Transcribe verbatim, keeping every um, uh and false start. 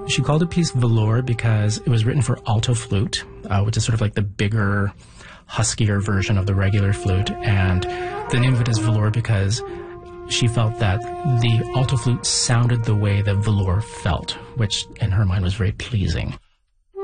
She called the piece Velour because it was written for alto flute, uh, which is sort of like the bigger, huskier version of the regular flute. And the name of it is Velour because she felt that the alto flute sounded the way that velour felt, which in her mind was very pleasing.